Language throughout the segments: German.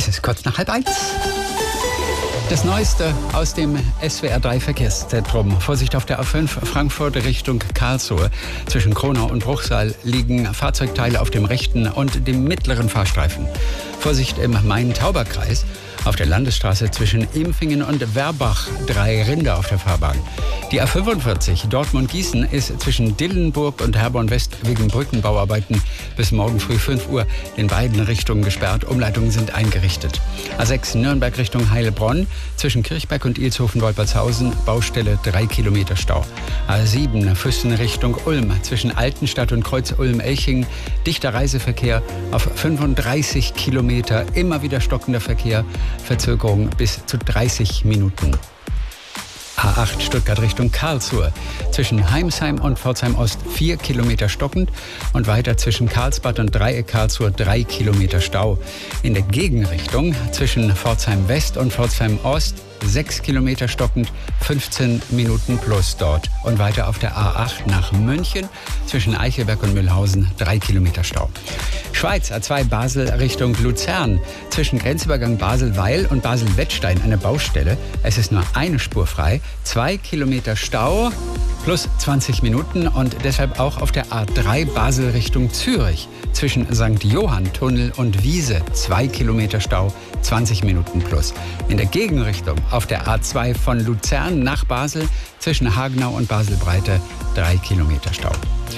Es ist kurz nach 12:30. Das Neueste aus dem SWR3 Verkehrszentrum. Vorsicht auf der A5 Frankfurt Richtung Karlsruhe. Zwischen Kronau und Bruchsal liegen Fahrzeugteile auf dem rechten und dem mittleren Fahrstreifen. Vorsicht im Main-Tauber-Kreis. Auf der Landesstraße zwischen Empfingen und Werbach 3 Rinder auf der Fahrbahn. Die A45 Dortmund-Gießen ist zwischen Dillenburg und Herborn-West wegen Brückenbauarbeiten bis morgen früh 5 Uhr in beiden Richtungen gesperrt. Umleitungen sind eingerichtet. A6 Nürnberg Richtung Heilbronn zwischen Kirchberg und Ilshofen-Wolpertshausen Baustelle 3 Kilometer Stau. A7 Füssen Richtung Ulm zwischen Altenstadt und Kreuz Ulm-Elching dichter Reiseverkehr auf 35 Kilometer. Immer wieder stockender Verkehr. Verzögerung bis zu 30 Minuten. A8 Stuttgart Richtung Karlsruhe. Zwischen Heimsheim und Pforzheim Ost 4 Kilometer stockend und weiter zwischen Karlsbad und Dreieck Karlsruhe 3 Kilometer Stau. In der Gegenrichtung zwischen Pforzheim West und Pforzheim Ost 6 Kilometer stockend, 15 Minuten plus dort. Und weiter auf der A8 nach München zwischen Eichelberg und Mühlhausen 3 Kilometer Stau. Schweiz A2 Basel Richtung Luzern. Zwischen Grenzübergang Basel-Weil und Basel-Wettstein eine Baustelle. Es ist nur eine Spur frei. 2 Kilometer Stau plus 20 Minuten und deshalb auch auf der A3 Basel Richtung Zürich. Zwischen St. Johann-Tunnel und Wiese 2 Kilometer Stau, 20 Minuten plus. In der Gegenrichtung auf der A2 von Luzern nach Basel zwischen Hagenau und Basel-Breite 3 Kilometer Stau.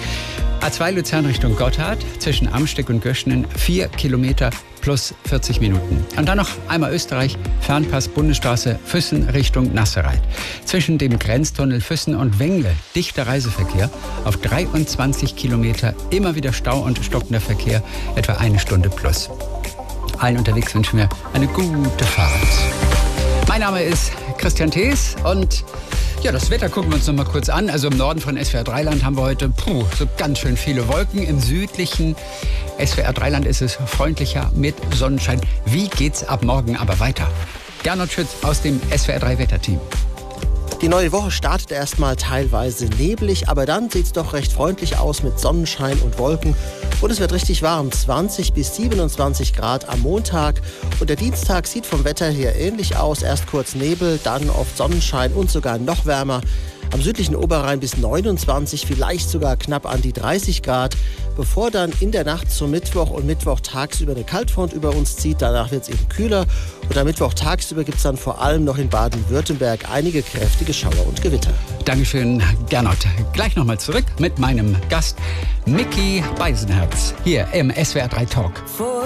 A2 Luzern Richtung Gotthard zwischen Amsteck und Göschenen 4 Kilometer plus 40 Minuten. Und dann noch einmal Österreich, Fernpass Bundesstraße Füssen Richtung Nassereit. Zwischen dem Grenztunnel Füssen und Wengle dichter Reiseverkehr auf 23 Kilometer, immer wieder Stau und stockender Verkehr, etwa eine Stunde plus. Allen unterwegs wünschen wir eine gute Fahrt. Mein Name ist Christian Thees und ja, das Wetter gucken wir uns noch mal kurz an. Also im Norden von SWR3-Land haben wir heute so ganz schön viele Wolken. Im südlichen SWR3-Land ist es freundlicher mit Sonnenschein. Wie geht's ab morgen aber weiter? Gernot Schütz aus dem SWR3-Wetterteam. Die neue Woche startet erstmal teilweise neblig, aber dann sieht es doch recht freundlich aus mit Sonnenschein und Wolken. Und es wird richtig warm, 20 bis 27 Grad am Montag. Und der Dienstag sieht vom Wetter her ähnlich aus. Erst kurz Nebel, dann oft Sonnenschein und sogar noch wärmer. Am südlichen Oberrhein bis 29, vielleicht sogar knapp an die 30 Grad, bevor dann in der Nacht zum Mittwoch und Mittwoch tagsüber eine Kaltfront über uns zieht. Danach wird es eben kühler und am Mittwoch tagsüber gibt es dann vor allem noch in Baden-Württemberg einige kräftige Schauer und Gewitter. Dankeschön, Gernot. Gleich nochmal zurück mit meinem Gast Micky Beisenherz hier im SWR3 Talk.